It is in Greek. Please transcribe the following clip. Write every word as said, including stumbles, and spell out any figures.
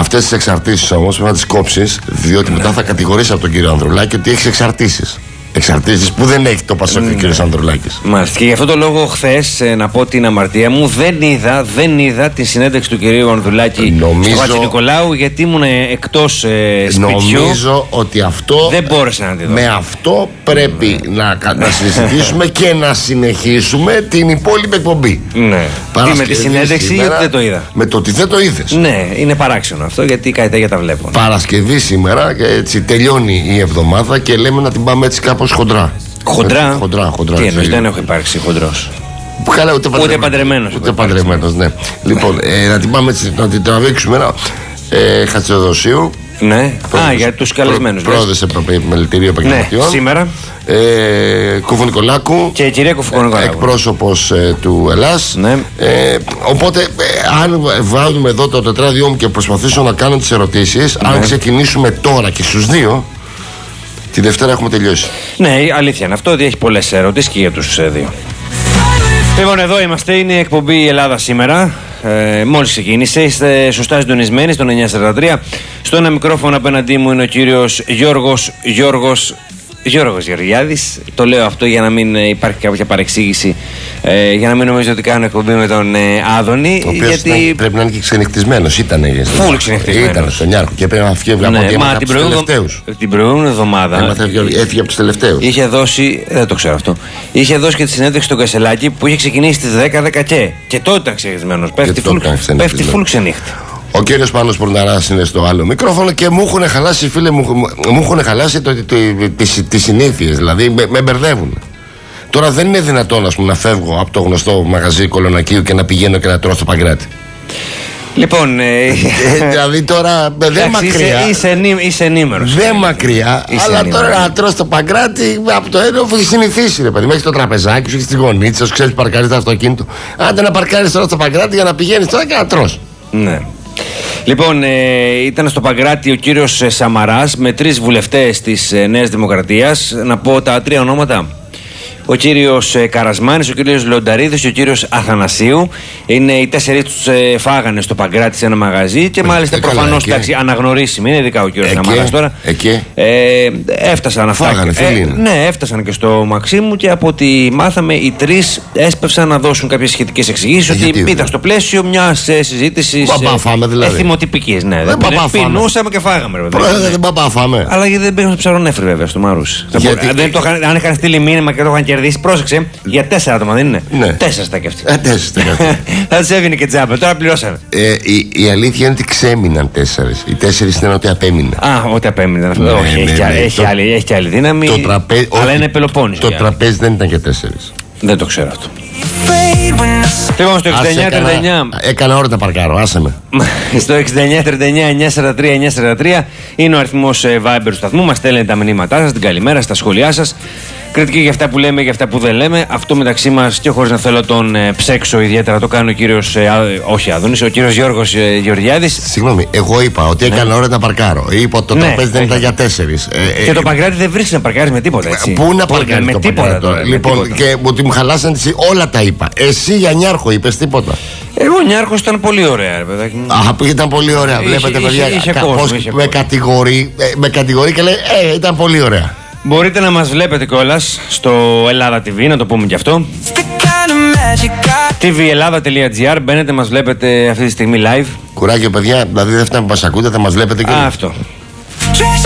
Αυτές τις εξαρτήσεις όμως πρέπει να τις κόψεις, διότι ναι. μετά θα κατηγορήσεις από τον κύριο Ανδρουλάκη ότι έχεις εξαρτήσεις. Εξαρτήσεις που δεν έχει το Πασόκ ο κύριος Ανδρουλάκης. Μάλιστα. Και γι' αυτό το λόγο, χθες, να πω την αμαρτία μου, δεν είδα, δεν είδα την συνέντευξη του κυρίου Ανδρουλάκη νομίζω, στο Χατζηνικολάου, γιατί ήμουν εκτός ε, σπιτιού. Νομίζω ότι αυτό. Δεν μπόρεσα να τη δω. Με αυτό πρέπει mm. να, να συζητήσουμε και να συνεχίσουμε την υπόλοιπη εκπομπή. Ναι. Τι με τη συνέντευξη, σήμερα, γιατί δεν το είδα. Με το ότι δεν το είδες. Ναι, είναι παράξενο αυτό, γιατί κάτι τέτοια τα βλέπω. Παρασκευή σήμερα, και έτσι τελειώνει η εβδομάδα και λέμε να την πάμε έτσι κάπως. Χοντρά. Χοντρά. Χοντρά, χοντρά. Τι εννοείς, δεν έχω υπάρξει χοντρός. Καλά, ούτε, ούτε παντρεμένος. Ούτε παντρεμένος, ναι. Λοιπόν, ε, να την πάμε έτσι, να την τραβήξουμε ένα ε, Χατζηδοσίου. Ναι. Πρόεδρες, Α, για τους καλεσμένους. Πρόεδρος Επιμελητηρίου Επαγγελματιών. Ναι, σήμερα. Ε, Κουφουνικολάκου. Και η κυρία Κουφουνικολάκου. Εκπρόσωπος ε, του Ελλάς. Ναι. Ε, οπότε, ε, αν βάλουμε εδώ το τετράδιό μου και προσπαθήσω να κάνω τις ερωτήσεις, ναι. αν ξεκινήσουμε τώρα και στους δύο. Τη Δευτέρα έχουμε τελειώσει. Ναι, αλήθεια είναι αυτό, ότι έχει πολλές ερωτήσεις και για τους δύο. Λοιπόν, εδώ είμαστε, είναι η εκπομπή Ελλάδα σήμερα. Ε, μόλις ξεκίνησε, είστε σωστά συντονισμένοι στον εννιά σαράντα τρία. Στο ένα μικρόφωνο απέναντί μου είναι ο κύριος Γιώργος Γιώργος Γιώργος Γεωργιάδης. Το λέω αυτό για να μην υπάρχει κάποια παρεξήγηση, ε, για να μην νομίζω ότι κάνω εκπομπή με τον ε, Άδωνη. Ο οποίος γιατί... πρέπει να είναι και ξενυχτισμένος. Ήταν φουλ ξενυχτισμένος. Ήταν στον Ιάρχο και πρέπει να φύγει από ναι, την μα την προηγούμενη, την προηγούμενη εβδομάδα. Έμαθε, έφυγε από τους τελευταίους. Είχε δώσει, δεν το ξέρω αυτό, είχε δώσει και τη συνέντευξη στον Κασελάκη που είχε ξεκινήσει στις δέκα δέκα και. Και τότε ήταν ξενυχτισμένος. Πέφτει φουλ ξενύχτη. Ο κύριος Πάνος Πορναράς είναι στο άλλο μικρόφωνο και μου έχουν χαλάσει, φίλε μου, μου έχουν χαλάσει το, το, το, τις, τις συνήθειες. Δηλαδή με, με μπερδεύουν. Τώρα δεν είναι δυνατόν, ας πούμε, να φεύγω από το γνωστό μαγαζί Κολονακίου και να πηγαίνω και να τρώω στο Παγκράτη. Λοιπόν. Ε, δηλαδή τώρα δεν μακριά. Είσαι, είσαι, είσαι ενήμερος. Δεν μακριά. Είσαι αλλά ενήμερος. Τώρα να τρώω στο Παγκράτη από το ένα που έχει συνηθίσει, ρε παιδί. Έχει το τραπεζάκι σου, έχει τη γωνίτσα σου, ξέρει παρκάρει το αυτοκίνητο. Άντε να παρκάρει τώρα στο Παγκράτη για να πηγαίνει τώρα και να τρως. Ναι. Λοιπόν, ε, ήταν στο Παγκράτη ο κύριος Σαμαράς με τρεις βουλευτές της ε, Νέας Δημοκρατίας. Να πω τα τρία ονόματα. Ο κύριος ε, Καρασμάνης, ο κύριος Λονταρίδης και ο κύριος Αθανασίου. Είναι οι τέσσερις τους ε, φάγανε στο Παγκράτη σε ένα μαγαζί και μάλιστα ε, προφανώς εντάξει, αναγνωρίσιμοι. Είναι ειδικά ο κύριος Σαμαράς τώρα. Εκεί. Ε, έφτασαν να φάγανε. Ε, ναι, έφτασαν και στο Μαξίμου και από ό,τι μάθαμε, οι τρεις έσπευσαν να δώσουν κάποιες σχετικές εξηγήσεις ε, ότι ήταν στο πλαίσιο μιας ε, συζήτησης ε, δηλαδή. εθιμοτυπικής. Ναι, δεν δεν πεινούσαμε και φάγαμε. Ρε, Πρόεδρε, δεν πάμε φάμε. Αλλά γιατί δεν πήγαν στο ψαρονέφρι, βέβαια, στο Μαρούσι. Αν είχαν στείλει μήνυμα και το είχαν κερδίσει, πρόσεξε, για τέσσερα άτομα δεν είναι. Ναι. Τέσσερα στα κέφτη. Ε, τέσσερα στα θα τους έβγαινε και τζάμπα, τώρα πληρώσαμε. Ε, η, η αλήθεια είναι ότι ξέμειναν τέσσερις. Οι τέσσερις ήταν ότι απέμειναν. Α, ότι απέμειναν. Ναι, όχι, ναι, έχει, ναι, έχει, το, άλλη, έχει και άλλη δύναμη. Το τραπέ... Αλλά όχι, είναι Πελοπόννησο. Το τραπέζι δεν ήταν και τέσσερις. Δεν το ξέρω αυτό. Λοιπόν, στο εξήντα εννιά τριάντα εννιά. Έκανα ώρα να παρκάρω, άσε με. Στο εξήντα εννιά τριάντα εννιά εννιά σαράντα τρία εννιά σαράντα τρία είναι ο αριθμός Viber του σταθμού. Μας στέλνετε τα μηνύματά σας, την καλημέρα, στα σχόλιά σας. Κριτική για αυτά που λέμε, για αυτά που δεν λέμε. Αυτό μεταξύ μας και χωρίς να θέλω τον ε, ψέξω ιδιαίτερα, το κάνει ο κύριος, ε, α, όχι Άδωνης, ο κύριος Γιώργος ε, Γεωργιάδης. Συγγνώμη, εγώ είπα ότι ναι. έκανα ώρα να παρκάρω. Είπα ότι το ναι, τραπέζι δεν ήταν για τέσσερις. Ε, και ε, το Παγκράτη δεν βρίσκει να παρκάρει με τίποτα, έτσι. Πού να παρκάρει με το τίποτα τώρα. Λοιπόν, με τίποτα. και ότι μου χαλάσαν τις, όλα τα είπα. Εσύ για Νιάρχο είπες τίποτα. Εγώ ο Νιάρχος ήταν πολύ ωραία, ρε παιδάκι. Α, που ήταν πολύ ωραία. Είχε, Βλέπετε, είχε, παιδιά, είχε, κα, κόσμο, πώς είχε με, κατηγορεί, ε, με κατηγορεί και λέει, ε, ήταν πολύ ωραία. Μπορείτε να μας βλέπετε κιόλας στο Ελλάδα τι βι, να το πούμε κι αυτό. τι βι Ελλάδα τελεία τζι άρ, μπαίνετε, μας βλέπετε αυτή τη στιγμή live. Κουράγιο, παιδιά, δηλαδή δεν φτάνει που μας ακούτε, θα μας βλέπετε κιόλας. Α, αυτό.